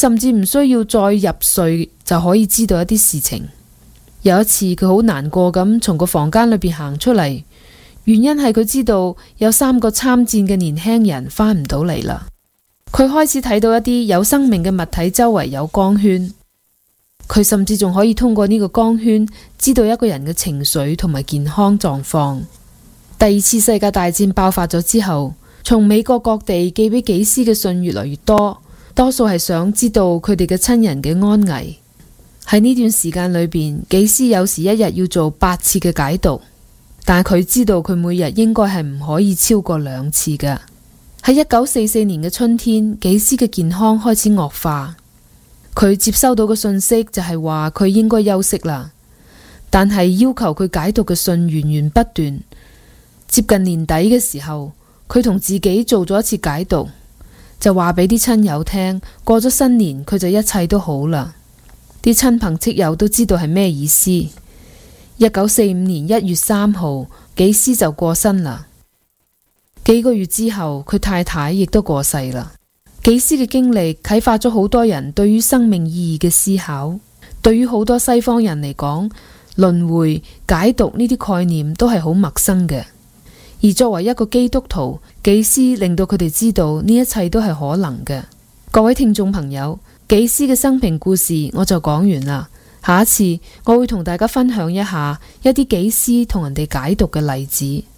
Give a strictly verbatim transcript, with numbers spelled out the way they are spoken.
甚至唔需要再入睡就可以知道一啲事情。有一次佢好難過咁從個房間裏邊行出嚟，原因係佢知道有三個參戰嘅年輕人返唔到嚟啦。佢開始睇到一啲有生命嘅物體周圍有光圈，佢甚至仲可以通過呢個光圈知道一個人嘅情緒同埋健康狀況。第二次世界大戰爆發咗之後，從美國各地寄俾紀斯嘅信越來越多，多數係想知道佢哋嘅親人嘅安危。喺呢段時間裏邊，紀斯有時一日要做八次嘅解讀，但係佢知道佢每日應該係唔可以超過兩次嘅。喺一九四四年嘅春天，紀斯嘅健康開始惡化，佢接收到嘅信息就係話佢應該休息啦，但係要求佢解讀嘅信源源不斷。接近年底嘅時候，佢同自己做咗一次解讀，就話俾啲親友聽，過咗新年佢就一切都好啦。啲親朋戚友都知道係咩意思。一九四五年一月三號，紀斯就過身啦。幾個月之後，佢太太亦都過世啦。紀斯嘅經歷啟發咗好多人對於生命意義嘅思考。對於好多西方人嚟講，輪迴、解讀呢啲概念都係好陌生嘅。而作為一個基督徒，紀斯令到佢哋知道呢一切都係可能嘅。各位聽眾朋友，紀斯嘅生平故事我就講完啦。下一次我會同大家分享一下一啲紀斯同人哋解讀嘅例子。